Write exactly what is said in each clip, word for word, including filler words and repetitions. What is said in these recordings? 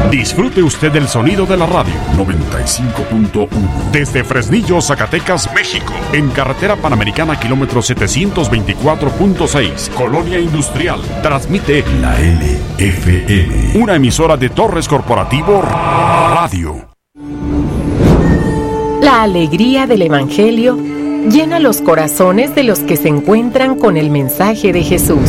Disfrute usted del sonido de la radio noventa y cinco punto uno desde Fresnillo, Zacatecas, México, en carretera panamericana kilómetro setecientos veinticuatro punto seis, Colonia Industrial. Transmite la L F M, una emisora de Torres Corporativo Radio. La alegría del Evangelio llena los corazones de los que se encuentran con el mensaje de Jesús.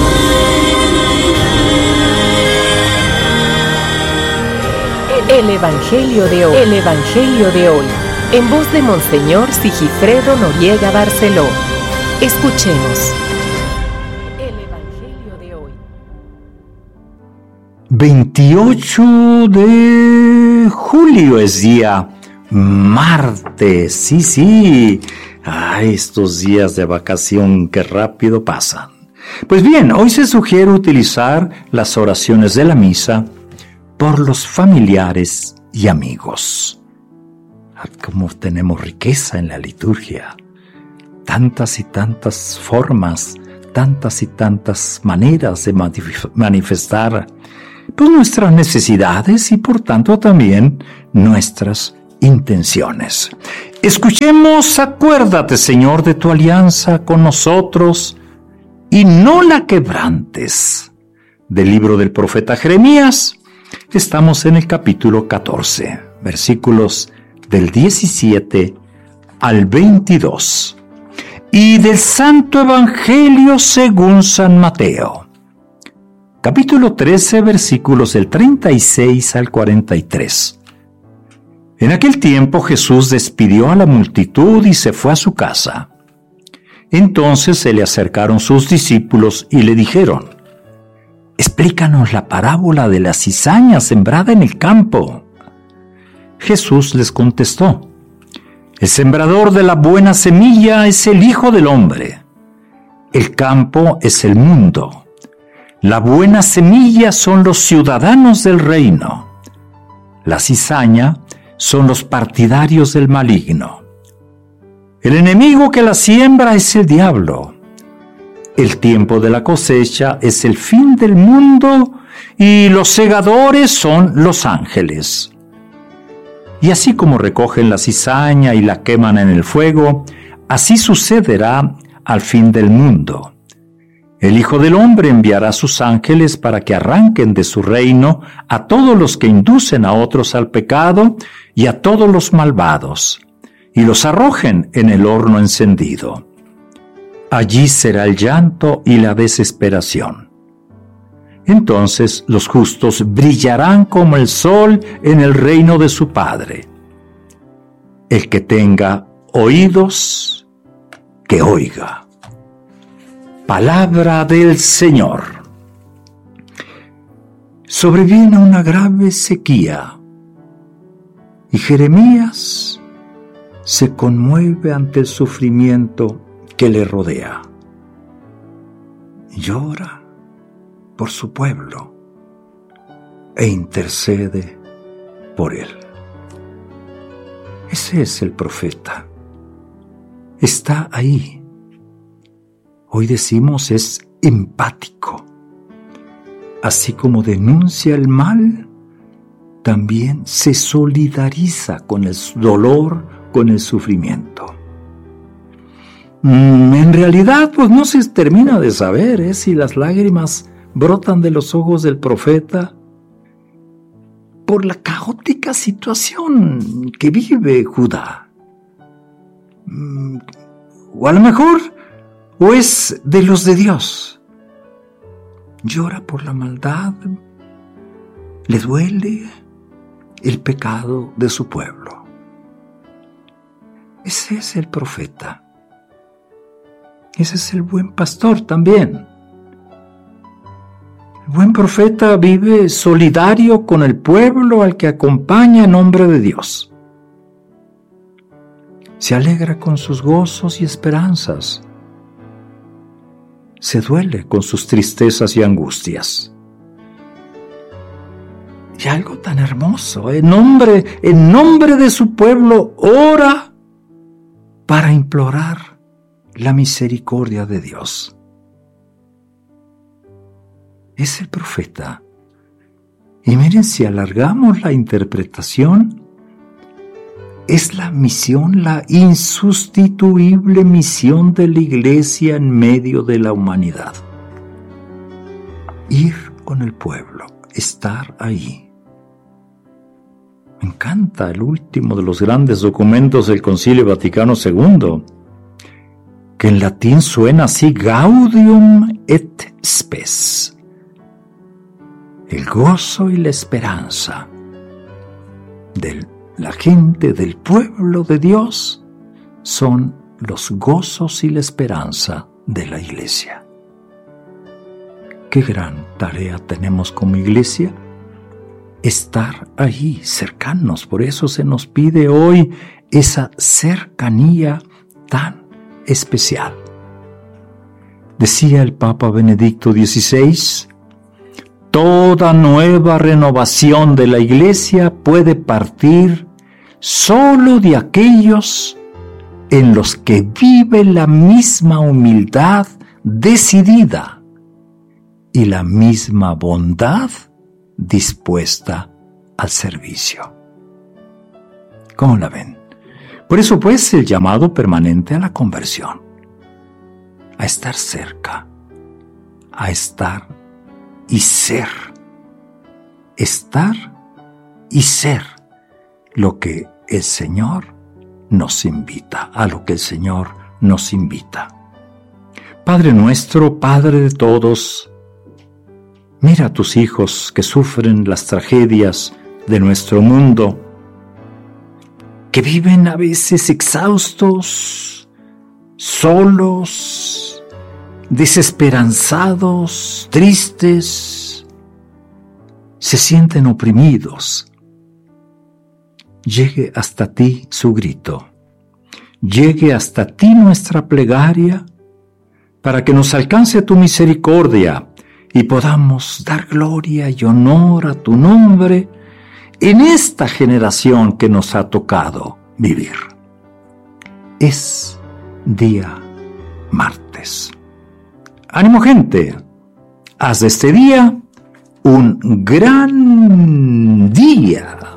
El Evangelio de hoy. El Evangelio de hoy. En voz de Monseñor Sigifredo Noriega Barceló. Escuchemos. El Evangelio de hoy. veintiocho de julio es día martes. Sí, sí. Ay, estos días de vacación que rápido pasan. Pues bien, hoy se sugiere utilizar las oraciones de la misa por los familiares y amigos. Como tenemos riqueza en la liturgia, tantas y tantas formas, tantas y tantas maneras de manifestar pues nuestras necesidades y por tanto también nuestras intenciones. Escuchemos: acuérdate, Señor, de tu alianza con nosotros y no la quebrantes. Del libro del profeta Jeremías. Estamos en el capítulo catorce, versículos del diecisiete al veintidós. Y del Santo Evangelio según San Mateo, capítulo trece, versículos del treinta y seis al cuarenta y tres. En aquel tiempo Jesús despidió a la multitud y se fue a su casa. Entonces se le acercaron sus discípulos y le dijeron: explícanos la parábola de la cizaña sembrada en el campo. Jesús les contestó: el sembrador de la buena semilla es el Hijo del Hombre. El campo es el mundo. La buena semilla son los ciudadanos del reino. La cizaña son los partidarios del maligno. El enemigo que la siembra es el diablo. El tiempo de la cosecha es el fin del mundo y los segadores son los ángeles. Y así como recogen la cizaña y la queman en el fuego, así sucederá al fin del mundo. El Hijo del Hombre enviará a sus ángeles para que arranquen de su reino a todos los que inducen a otros al pecado y a todos los malvados, y los arrojen en el horno encendido. Allí será el llanto y la desesperación. Entonces los justos brillarán como el sol en el reino de su Padre. El que tenga oídos, que oiga. Palabra del Señor. Sobreviene una grave sequía y Jeremías se conmueve ante el sufrimiento que le rodea. Llora por su pueblo e intercede por él. Ese es el profeta. Está ahí. Hoy decimos es empático. Así como denuncia el mal, también se solidariza con el dolor, con el sufrimiento. En realidad, pues no se termina de saber ¿eh? si las lágrimas brotan de los ojos del profeta por la caótica situación que vive Judá. O a lo mejor, o es de los de Dios. Llora por la maldad, le duele el pecado de su pueblo. Ese es el profeta. Ese es el buen pastor también. El buen profeta vive solidario con el pueblo al que acompaña en nombre de Dios. Se alegra con sus gozos y esperanzas. Se duele con sus tristezas y angustias. Y algo tan hermoso, en nombre, en nombre de su pueblo, ora para implorar la misericordia de Dios. Es el profeta. Y miren, si alargamos la interpretación, es la misión, la insustituible misión de la Iglesia en medio de la humanidad. Ir con el pueblo, estar ahí. Me encanta el último de los grandes documentos del Concilio Vaticano segundo, que en latín suena así: Gaudium et Spes. El gozo y la esperanza de la gente, del pueblo de Dios, son los gozos y la esperanza de la Iglesia. Qué gran tarea tenemos como Iglesia, estar ahí, cercanos. Por eso se nos pide hoy esa cercanía tan especial. Decía el Papa Benedicto dieciséis, toda nueva renovación de la Iglesia puede partir solo de aquellos en los que vive la misma humildad decidida y la misma bondad dispuesta al servicio. ¿Cómo la ven? Por eso, pues, el llamado permanente a la conversión, a estar cerca, a estar y ser, estar y ser lo que el Señor nos invita, a lo que el Señor nos invita. Padre nuestro, Padre de todos, mira a tus hijos que sufren las tragedias de nuestro mundo, que viven a veces exhaustos, solos, desesperanzados, tristes, se sienten oprimidos. Llegue hasta ti su grito, llegue hasta ti nuestra plegaria, para que nos alcance tu misericordia y podamos dar gloria y honor a tu nombre en esta generación que nos ha tocado vivir. Es día martes. ¡Ánimo, gente! Haz de este día un gran día.